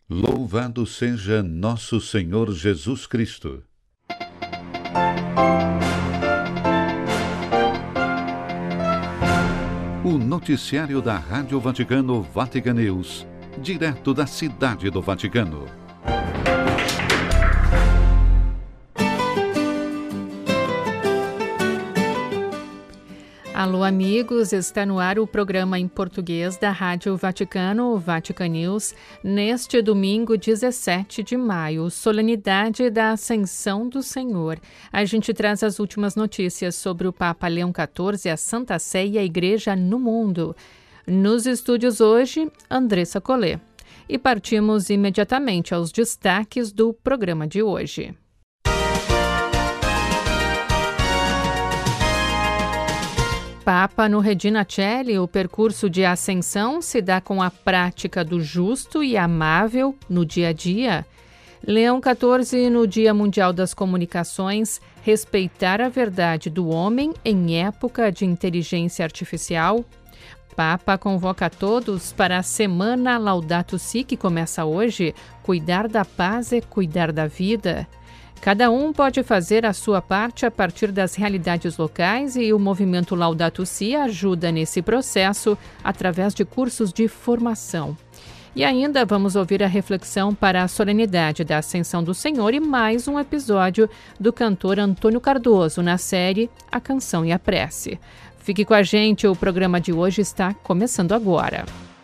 Louvado seja nosso Senhor Jesus Cristo. O noticiário da Rádio Vaticano Vatican News, direto da Cidade do Vaticano. Alô, amigos, está no ar o programa em português da Rádio Vaticano, Vatican News, neste domingo 17 de maio, solenidade da Ascensão do Senhor. A gente traz as últimas notícias sobre o Papa Leão XIV, a Santa Sé e a Igreja no mundo. Nos estúdios hoje, Andressa Collet. E partimos imediatamente aos destaques do programa de hoje. Papa no Regina Coeli, o percurso de ascensão se dá com a prática do justo e amável no dia a dia. Leão XIV, no Dia Mundial das Comunicações, respeitar a verdade do homem em época de inteligência artificial. Papa convoca todos para a Semana Laudato Si, que começa hoje. Cuidar da paz é cuidar da vida. Cada um pode fazer a sua parte a partir das realidades locais e o movimento Laudato Si ajuda nesse processo através de cursos de formação. E ainda vamos ouvir a reflexão para a solenidade da Ascensão do Senhor e mais um episódio do cantor Antônio Cardoso na série A Canção e a Prece. Fique com a gente, o programa de hoje está começando agora.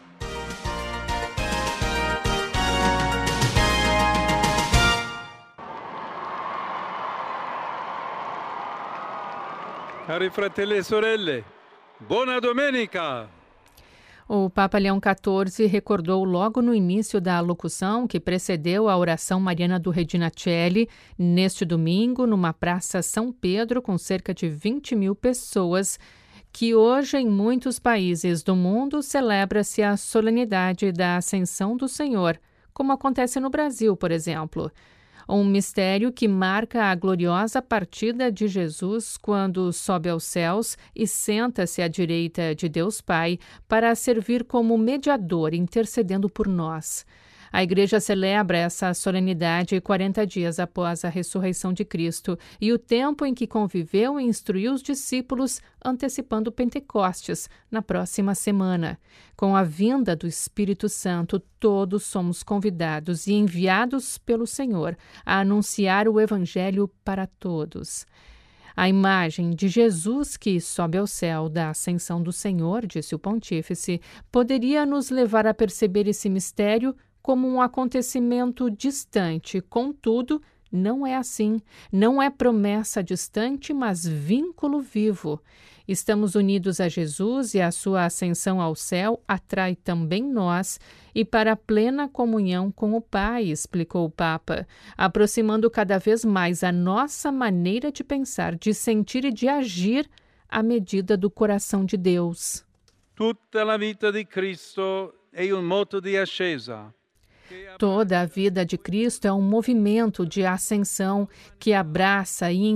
Cari fratelli e sorelle, buona domenica! O Papa Leão XIV recordou logo no início da locução que precedeu a oração mariana do Regina Coeli, neste domingo, numa praça São Pedro, com cerca de 20 mil pessoas, que hoje em muitos países do mundo celebra-se a solenidade da Ascensão do Senhor, como acontece no Brasil, por exemplo. Um mistério que marca a gloriosa partida de Jesus quando sobe aos céus e senta-se à direita de Deus Pai para servir como mediador, intercedendo por nós. A Igreja celebra essa solenidade 40 dias após a ressurreição de Cristo e o tempo em que conviveu e instruiu os discípulos, antecipando Pentecostes, na próxima semana. Com a vinda do Espírito Santo, todos somos convidados e enviados pelo Senhor a anunciar o Evangelho para todos. A imagem de Jesus que sobe ao céu da Ascensão do Senhor, disse o Pontífice, poderia nos levar a perceber esse mistério como um acontecimento distante. Contudo, não é assim. Não é promessa distante, mas vínculo vivo. Estamos unidos a Jesus e a sua ascensão ao céu atrai também nós e para a plena comunhão com o Pai, explicou o Papa, aproximando cada vez mais a nossa maneira de pensar, de sentir e de agir à medida do coração de Deus. Tutta la vita di Cristo è un moto di ascesa. Toda a vida de Cristo é um movimento de ascensão que abraça e